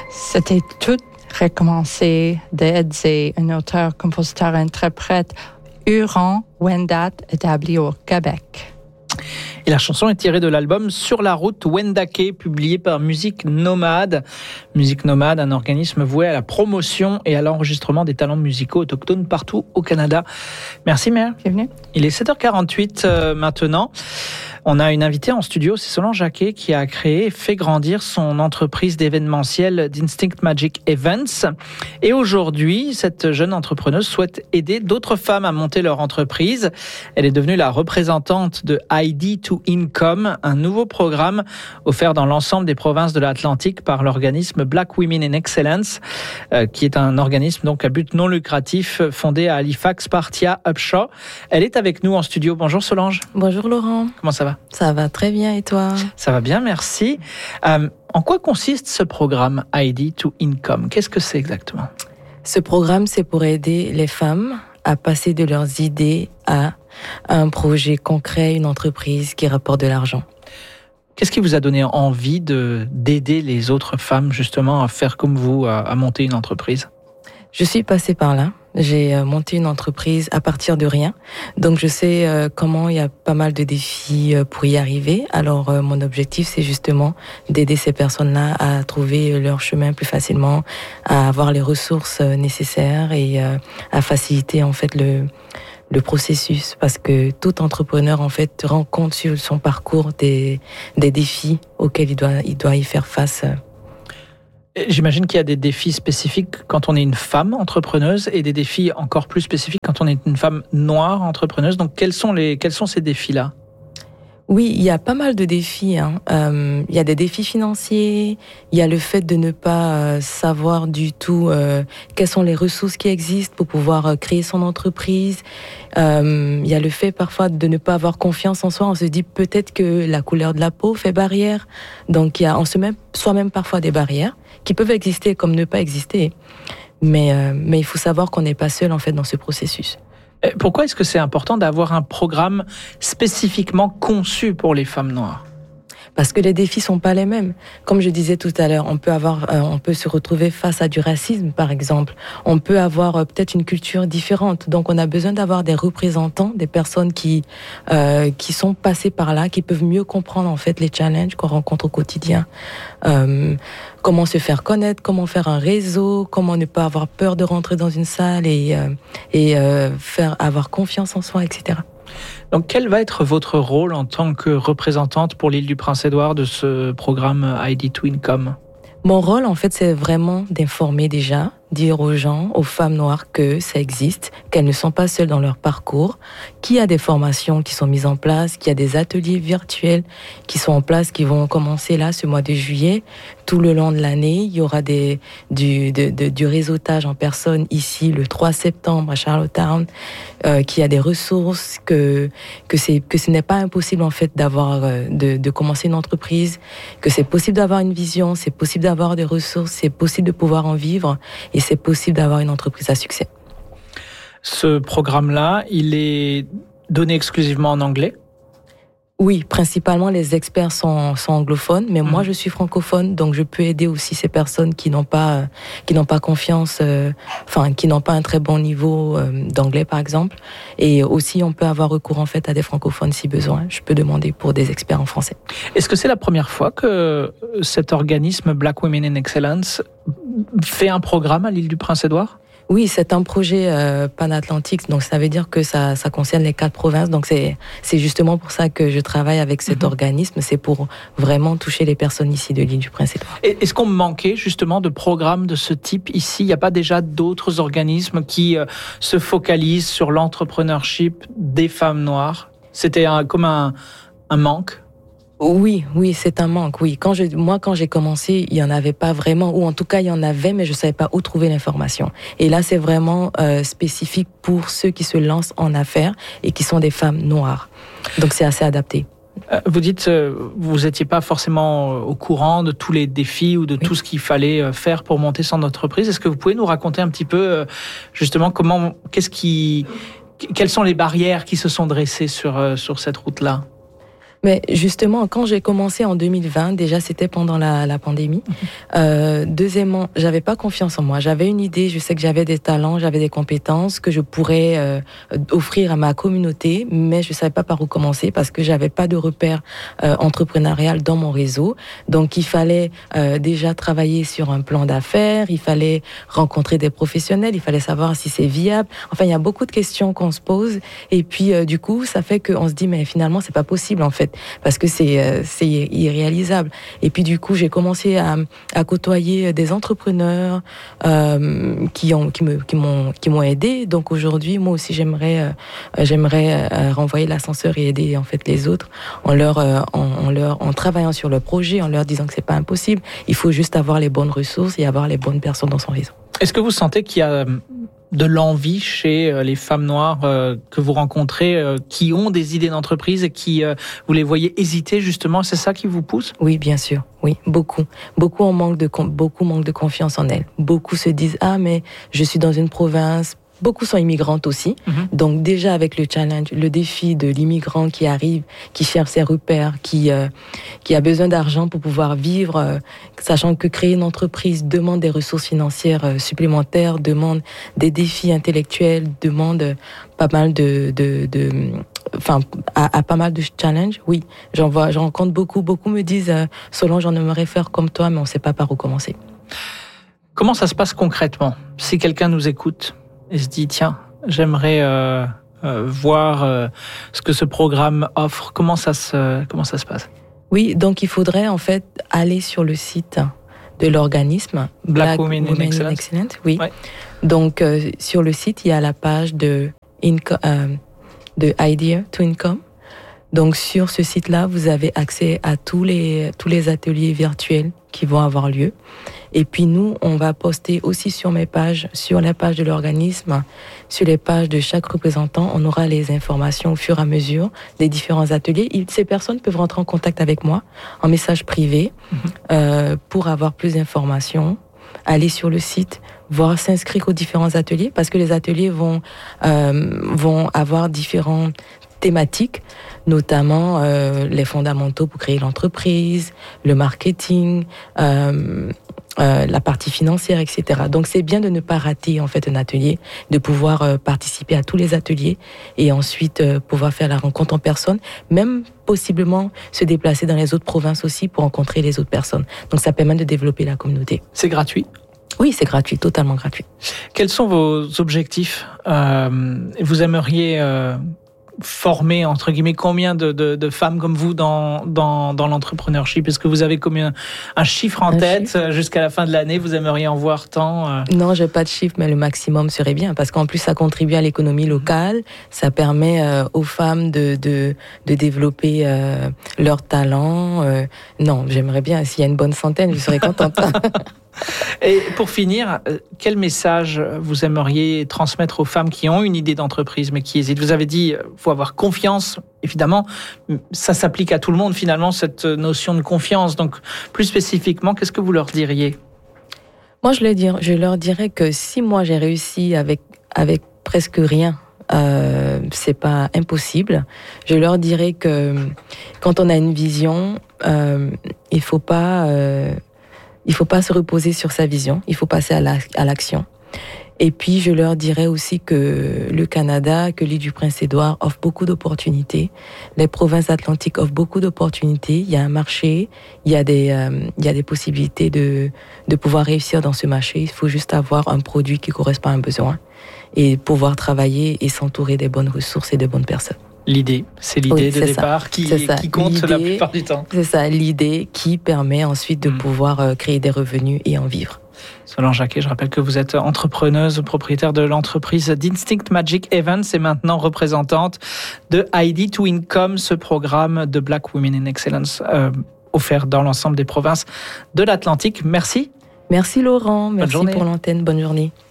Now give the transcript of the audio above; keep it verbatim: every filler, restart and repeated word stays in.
C'était tout recommencé d'Edzé, un auteur, compositeur, interprète Huron-Wendat établi au Québec. Et la chanson est tirée de l'album Sur la route Wendake, publié par Musique Nomade. Musique Nomade, un organisme voué à la promotion et à l'enregistrement des talents musicaux autochtones partout au Canada. Merci Mère. Bienvenue. Il est sept heures quarante-huit euh, maintenant. On a une invitée en studio, c'est Solange Jacquet qui a créé et fait grandir son entreprise d'événementiel d'Instinct Magic Events. Et aujourd'hui, cette jeune entrepreneuse souhaite aider d'autres femmes à monter leur entreprise. Elle est devenue la représentante de I D to Income, un nouveau programme offert dans l'ensemble des provinces de l'Atlantique par l'organisme Black Women in Excellence, euh, qui est un organisme donc à but non lucratif fondé à Halifax par Tia Upshaw. Elle est avec nous en studio. Bonjour Solange. Bonjour Laurent. Comment ça va? Ça va très bien et toi? Ça va bien, merci. Euh, en quoi consiste ce programme I D to Income? Qu'est-ce que c'est exactement? Ce programme, c'est pour aider les femmes à passer de leurs idées à un projet concret, une entreprise qui rapporte de l'argent. Qu'est-ce qui vous a donné envie de, d'aider les autres femmes justement à faire comme vous, à, à monter une entreprise? Je suis passée par là. J'ai monté une entreprise à partir de rien. Donc, je sais euh, comment il y a pas mal de défis euh, pour y arriver. Alors, euh, mon objectif, c'est justement d'aider ces personnes-là à trouver leur chemin plus facilement, à avoir les ressources euh, nécessaires et euh, à faciliter, en fait, le, le processus. Parce que tout entrepreneur, en fait, rencontre sur son parcours des, des défis auxquels il doit, il doit y faire face. J'imagine qu'il y a des défis spécifiques quand on est une femme entrepreneuse et des défis encore plus spécifiques quand on est une femme noire entrepreneuse. Donc, quels sont, les, quels sont ces défis-là? Oui, il y a pas mal de défis. Hein. Euh, il y a des défis financiers, il y a le fait de ne pas euh, savoir du tout euh, quelles sont les ressources qui existent pour pouvoir euh, créer son entreprise. Euh, il y a le fait parfois de ne pas avoir confiance en soi. On se dit peut-être que la couleur de la peau fait barrière. Donc, il y a, on se met soi-même parfois des barrières qui peuvent exister comme ne pas exister. Mais, euh, mais il faut savoir qu'on n'est pas seul en fait dans ce processus. Pourquoi est-ce que c'est important d'avoir un programme spécifiquement conçu pour les femmes noires? Parce que les défis sont pas les mêmes. Comme je disais tout à l'heure, on peut avoir, euh, on peut se retrouver face à du racisme, par exemple. On peut avoir euh, peut-être une culture différente. Donc, on a besoin d'avoir des représentants, des personnes qui euh, qui sont passées par là, qui peuvent mieux comprendre en fait les challenges qu'on rencontre au quotidien. Euh, comment se faire connaître, comment faire un réseau, comment ne pas avoir peur de rentrer dans une salle et euh, et euh, faire avoir confiance en soi, et cetera. Donc, quel va être votre rôle en tant que représentante pour l'île du Prince-Édouard de ce programme I D to Income? Mon rôle, en fait, c'est vraiment d'informer déjà, dire aux gens, aux femmes noires que ça existe, qu'elles ne sont pas seules dans leur parcours, qu'il y a des formations qui sont mises en place, qu'il y a des ateliers virtuels qui sont en place, qui vont commencer là, ce mois de juillet. Tout le long de l'année, il y aura des, du, de, de, du réseautage en personne ici, le trois septembre à Charlottetown, euh, qu'il y a des ressources, que, que, c'est, que ce n'est pas impossible, en fait, d'avoir, euh, de, de commencer une entreprise, que c'est possible d'avoir une vision, c'est possible d'avoir des ressources, c'est possible de pouvoir en vivre. Et c'est possible d'avoir une entreprise à succès. Ce programme-là, il est donné exclusivement en anglais? Oui, principalement les experts sont, sont anglophones, mais mmh. moi je suis francophone, donc je peux aider aussi ces personnes qui n'ont pas qui n'ont pas confiance, euh, enfin qui n'ont pas un très bon niveau euh, d'anglais par exemple. Et aussi on peut avoir recours en fait à des francophones si besoin. Je peux demander pour des experts en français. Est-ce que c'est la première fois que cet organisme Black Women in Excellence fait un programme à l'île du Prince-Édouard? Oui, c'est un projet euh, pan-atlantique, donc ça veut dire que ça, ça concerne les quatre provinces. Donc c'est, c'est justement pour ça que je travaille avec cet mmh. organisme, c'est pour vraiment toucher les personnes ici de l'île du Prince-Édouard. Et est-ce qu'on manquait justement de programmes de ce type ici? Il n'y a pas déjà d'autres organismes qui euh, se focalisent sur l'entrepreneurship des femmes noires? C'était un, comme un, un manque? Oui, oui, c'est un manque, oui. Quand je, moi, quand j'ai commencé, il y en avait pas vraiment, ou en tout cas, il y en avait, mais je savais pas où trouver l'information. Et là, c'est vraiment euh, spécifique pour ceux qui se lancent en affaires et qui sont des femmes noires. Donc, c'est assez adapté. Vous dites, vous n'étiez pas forcément au courant de tous les défis ou de oui. tout ce qu'il fallait faire pour monter son entreprise. Est-ce que vous pouvez nous raconter un petit peu, justement, comment, qu'est-ce qui, quelles sont les barrières qui se sont dressées sur, sur cette route-là? Mais justement, quand j'ai commencé en deux mille vingt, déjà c'était pendant la, la pandémie. Mmh. Euh, deuxièmement, j'avais pas confiance en moi. J'avais une idée, je sais que j'avais des talents, j'avais des compétences que je pourrais euh, offrir à ma communauté, mais je savais pas par où commencer parce que j'avais pas de repère euh, entrepreneurial dans mon réseau. Donc il fallait euh, déjà travailler sur un plan d'affaires, il fallait rencontrer des professionnels, il fallait savoir si c'est viable. Enfin, il y a beaucoup de questions qu'on se pose et puis euh, du coup, ça fait qu'on se dit mais finalement c'est pas possible en fait. Parce que c'est euh, c'est irréalisable. Et puis du coup, j'ai commencé à, à côtoyer des entrepreneurs euh, qui ont qui me qui m'ont qui m'ont aidé. Donc aujourd'hui, moi aussi, j'aimerais euh, j'aimerais euh, renvoyer l'ascenseur et aider en fait les autres en leur euh, en, en leur en travaillant sur le projet, en leur disant que c'est pas impossible. Il faut juste avoir les bonnes ressources et avoir les bonnes personnes dans son réseau. Est-ce que vous sentez qu'il y a de l'envie chez les femmes noires euh, que vous rencontrez, euh, qui ont des idées d'entreprise et qui, euh, vous les voyez hésiter justement, c'est ça qui vous pousse ? Oui, bien sûr, oui, beaucoup. Beaucoup en manque de, beaucoup manquent de confiance en elles. Beaucoup se disent « Ah, mais je suis dans une province ». Beaucoup sont immigrantes aussi. Mmh. Donc déjà avec le challenge, le défi de l'immigrant qui arrive, qui cherche ses repères, qui euh, qui a besoin d'argent pour pouvoir vivre, euh, sachant que créer une entreprise demande des ressources financières euh, supplémentaires, demande des défis intellectuels, demande euh, pas mal de de, de enfin à, à pas mal de challenges. Oui, j'en vois, j'en rencontre beaucoup. Beaucoup me disent euh, Solange, j'en aimerais faire comme toi, mais on ne sait pas par où commencer. Comment ça se passe concrètement ? Si quelqu'un nous écoute et se dit, tiens, j'aimerais euh, euh, voir euh, ce que ce programme offre. Comment ça se, comment ça se passe ? Oui, donc il faudrait en fait aller sur le site de l'organisme Black, Black Women, Women in Excellence. Excellence. Oui. Ouais. Donc euh, sur le site, il y a la page de, inco- euh, de Idea to Income. Donc sur ce site-là, vous avez accès à tous les tous les ateliers virtuels qui vont avoir lieu. Et puis nous, on va poster aussi sur mes pages, sur la page de l'organisme, sur les pages de chaque représentant, on aura les informations au fur et à mesure des différents ateliers. Ces personnes peuvent rentrer en contact avec moi en message privé mmh. euh, pour avoir plus d'informations, aller sur le site, voir s'inscrire aux différents ateliers, parce que les ateliers vont euh, vont avoir différents thématiques, notamment euh, les fondamentaux pour créer l'entreprise, le marketing, euh, euh, la partie financière, et cetera. Donc c'est bien de ne pas rater en fait un atelier, de pouvoir euh, participer à tous les ateliers et ensuite euh, pouvoir faire la rencontre en personne, même possiblement se déplacer dans les autres provinces aussi pour rencontrer les autres personnes. Donc ça permet de développer la communauté. C'est gratuit ? Oui, c'est gratuit, totalement gratuit. Quels sont vos objectifs ? euh, Vous aimeriez euh, former, entre guillemets, combien de, de, de femmes comme vous dans, dans, dans l'entrepreneurship ? Est-ce que vous avez combien, un chiffre en un tête chiffre. Jusqu'à la fin de l'année ? Vous aimeriez en voir tant euh... Non, je n'ai pas de chiffre, mais le maximum serait bien, parce qu'en plus, ça contribue à l'économie locale, ça permet euh, aux femmes de, de, de développer euh, leurs talents. Euh, non, j'aimerais bien, s'il y a une bonne centaine, je serais contente. Et pour finir, quel message vous aimeriez transmettre aux femmes qui ont une idée d'entreprise mais qui hésitent ? Vous avez dit, il faut avoir confiance, évidemment, ça s'applique à tout le monde finalement, cette notion de confiance. Donc plus spécifiquement, qu'est-ce que vous leur diriez ? Moi, je leur dirais, je leur dirais que si moi j'ai réussi avec, avec presque rien, euh, c'est pas impossible. Je leur dirais que quand on a une vision, euh, il faut pas... Euh, Il ne faut pas se reposer sur sa vision, il faut passer à, la, à l'action. Et puis, je leur dirais aussi que le Canada, que l'île du Prince-Édouard offre beaucoup d'opportunités. Les provinces atlantiques offrent beaucoup d'opportunités. Il y a un marché, il y a des, euh, il y a des possibilités de, de pouvoir réussir dans ce marché. Il faut juste avoir un produit qui correspond à un besoin et pouvoir travailler et s'entourer des bonnes ressources et des bonnes personnes. L'idée, c'est l'idée oui, de c'est départ ça, qui, ça. qui compte l'idée, la plupart du temps. C'est ça, l'idée qui permet ensuite de mmh. pouvoir euh, créer des revenus et en vivre. Solange Jacquet, je rappelle que vous êtes entrepreneuse, propriétaire de l'entreprise d'Instinct Magic Events et maintenant représentante de Idea to Income, ce programme de Black Women in Excellence euh, offert dans l'ensemble des provinces de l'Atlantique. Merci. Merci Laurent, merci pour l'antenne, bonne journée.